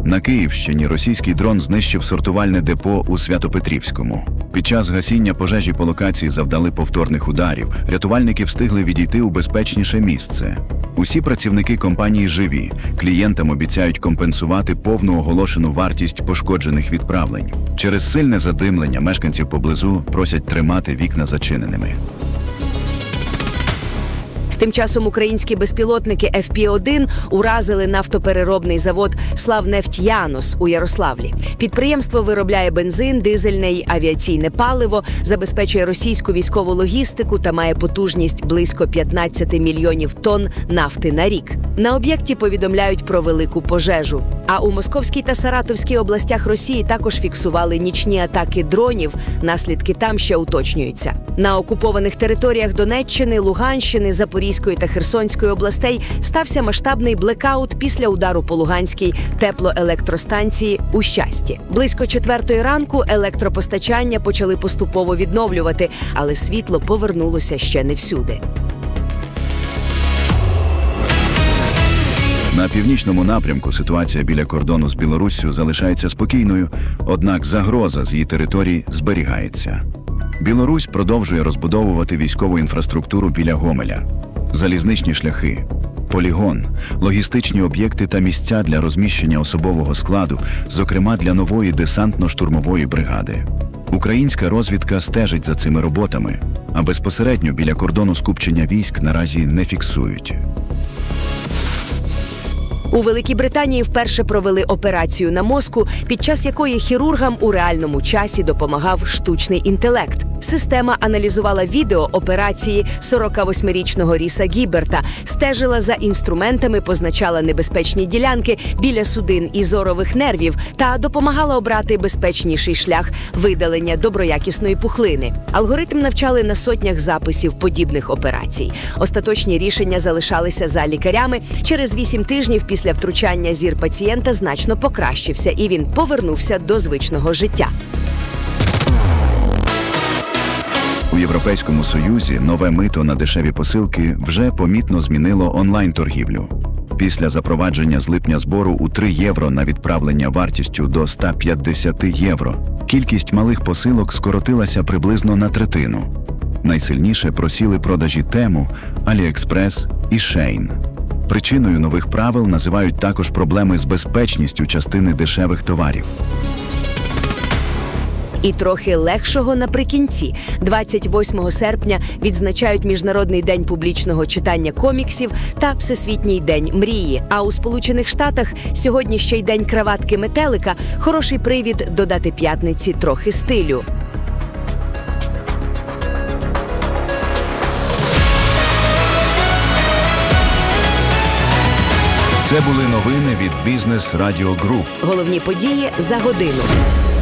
На Київщині російський дрон знищив сортувальне депо у Свято-Петрівському. Під час гасіння пожежі по локації завдали повторних ударів. Рятувальники встигли відійти у безпечніше місце. Усі працівники компанії живі. Клієнтам обіцяють компенсувати повну оголошену вартість пошкоджених відправлень. Через сильне задимлення мешканців поблизу просять тримати вікна зачиненими. Тим часом українські безпілотники FP-1 уразили нафтопереробний завод «Славнефть-Янос» у Ярославлі. Підприємство виробляє бензин, дизельне й авіаційне паливо, забезпечує російську військову логістику та має потужність близько 15 мільйонів тонн нафти на рік. На об'єкті повідомляють про велику пожежу. А у Московській та Саратовській областях Росії також фіксували нічні атаки дронів. Наслідки там ще уточнюються. На окупованих територіях Донеччини, Луганщини, Запорізької та Херсонської областей стався масштабний блекаут після удару по Луганській теплоелектростанції у Щасті. Близько 4:00 ранку електропостачання почали поступово відновлювати, але світло повернулося ще не всюди. На північному напрямку ситуація біля кордону з Білоруссю залишається спокійною, однак загроза з її території зберігається. Білорусь продовжує розбудовувати військову інфраструктуру біля Гомеля. Залізничні шляхи, полігон, логістичні об'єкти та місця для розміщення особового складу, зокрема для нової десантно-штурмової бригади. Українська розвідка стежить за цими роботами, а безпосередньо біля кордону скупчення військ наразі не фіксують. У Великій Британії вперше провели операцію на мозку, під час якої хірургам у реальному часі допомагав штучний інтелект. Система аналізувала відео операції 48-річного Ріса Гіберта, стежила за інструментами, позначала небезпечні ділянки біля судин і зорових нервів та допомагала обрати безпечніший шлях видалення доброякісної пухлини. Алгоритм навчали на сотнях записів подібних операцій. Остаточні рішення залишалися за лікарями. Через 8 тижнів після втручання зір пацієнта значно покращився, і він повернувся до звичного життя. У Європейському Союзі нове мито на дешеві посилки вже помітно змінило онлайн-торгівлю. Після запровадження з липня збору у 3 євро на відправлення вартістю до 150 євро, кількість малих посилок скоротилася приблизно на третину. Найсильніше просіли продажі Тему, Аліекспрес і Shein. Причиною нових правил називають також проблеми з безпечністю частини дешевих товарів. І трохи легшого наприкінці. 28 серпня відзначають Міжнародний день публічного читання коміксів та Всесвітній день мрії. А у Сполучених Штатах сьогодні ще й день краватки-метелика – хороший привід додати п'ятниці трохи стилю. Це були новини від Business Radio Group. Головні події за годину.